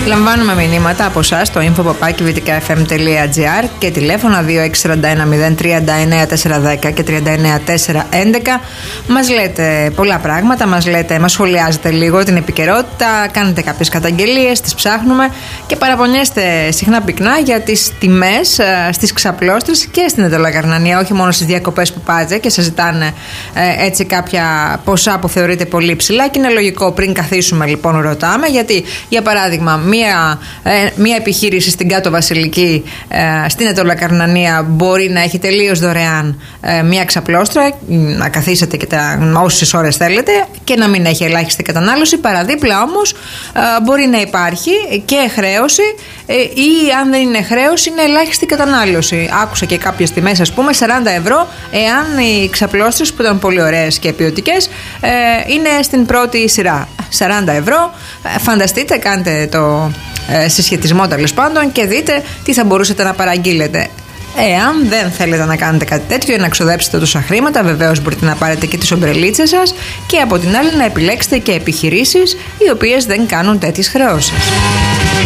Λαμβάνουμε μηνύματα από εσάς στο info@vtkfm.gr και τηλέφωνα 2641-039-410 και 39-411. Μας λέτε πολλά πράγματα, μας σχολιάζετε λίγο την επικαιρότητα, κάνετε κάποιες καταγγελίες, τις ψάχνουμε και παραπονιέστε συχνά πυκνά για τις τιμές στις ξαπλώστρες και στην Ετωλακαρνανία, όχι μόνο στις διακοπές που πάτε και σας ζητάνε έτσι κάποια ποσά που θεωρείτε πολύ ψηλά. Και είναι λογικό, πριν καθίσουμε λοιπόν ρωτάμε, γιατί για παράδειγμα μία επιχείρηση στην Κάτω Βασιλική, στην Ετωλακαρνανία, μπορεί να έχει τελείως δωρεάν μία ξαπλώστρα, να καθίσετε και όσες ώρες θέλετε και να μην έχει ελάχιστη κατανάλωση. Παραδίπλα όμως μπορεί να υπάρχει και χρέωση, ή αν δεν είναι χρέωση, είναι ελάχιστη κατανάλωση. Άκουσα και κάποιες τιμές, ας πούμε 40 ευρώ, εάν οι ξαπλώστρες, που ήταν πολύ ωραίες και ποιοτικές, είναι στην πρώτη σειρά. 40 ευρώ, φανταστείτε, κάντε το συσχετισμό τέλος πάντων και δείτε τι θα μπορούσατε να παραγγείλετε. Εάν δεν θέλετε να κάνετε κάτι τέτοιο ή να ξοδέψετε τόσα χρήματα, βεβαίως μπορείτε να πάρετε και τις ομπρελίτσες σας και από την άλλη να επιλέξετε και επιχειρήσεις οι οποίες δεν κάνουν τέτοιες χρεώσεις.